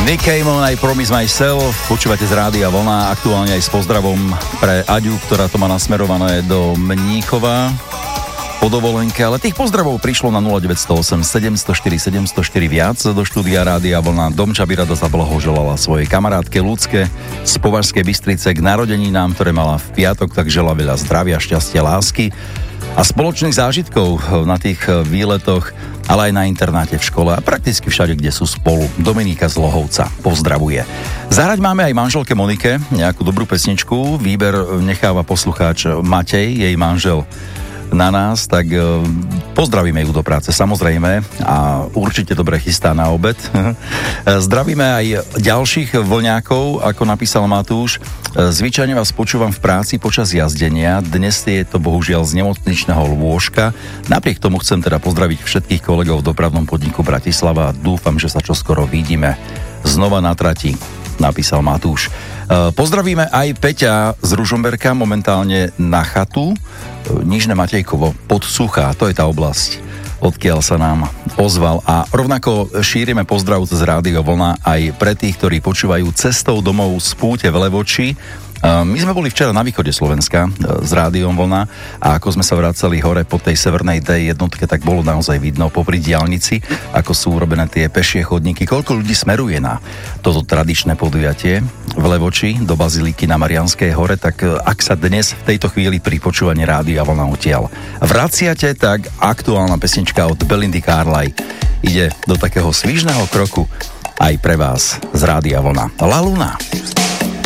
Nick Cave, I Promise Myself. Počúvate z Rádia Vlna, aktuálne aj s pozdravom pre Aďu, ktorá to má nasmerované do Mníchova po dovolenke, ale tých pozdravov prišlo na 0908 704 704 viac do štúdia Rádia Vlna. Domča by rada zablahoželala svojej kamarátke Ľudske z Považskej Bystrice k narodeninám, ktoré mala v piatok, tak želá veľa zdravia, šťastia, lásky a spoločných zážitkov na tých výletoch, ale aj na internáte v škole a prakticky všade, kde sú spolu. Dominika z Lohovca pozdravuje. Zahrať máme aj manželke Monike nejakú dobrú pesničku. Výber necháva poslucháč Matej, jej manžel, na nás, tak pozdravíme ju do práce samozrejme a určite dobre chystá na obed. Zdravíme aj ďalších vlňákov, ako napísal Matúš. Zvyčajne vás počúvam v práci počas jazdenia, dnes je to bohužiaľ z nemocničného lôžka. Napriek tomu chcem teda pozdraviť všetkých kolegov v dopravnom podniku Bratislava a dúfam, že sa čoskoro vidíme znova na trati, napísal Matúš. Pozdravíme aj Peťa z Ružomberka, momentálne na chatu, Nižné Matejkovo, pod Suchá, to je tá oblasť, odkiaľ sa nám ozval. A rovnako šírime pozdrav cez Rádio Vlna aj pre tých, ktorí počúvajú cestou domov z púte v Levoči. My sme boli včera na východe Slovenska s Rádiom Vlna a ako sme sa vracali hore po tej severnej D jednotke, tak bolo naozaj vidno popri diaľnici, ako sú urobené tie pešie chodníky, koľko ľudí smeruje na toto tradičné podujatie v Levoči do Baziliky na Marianskej hore. Tak ak sa dnes v tejto chvíli pri počúvaní Rádia Vlna odtiaľ vraciate, tak aktuálna pesnička od Belindy Carlisle ide do takého svižného kroku aj pre vás z Rádia Vlna. La Luna.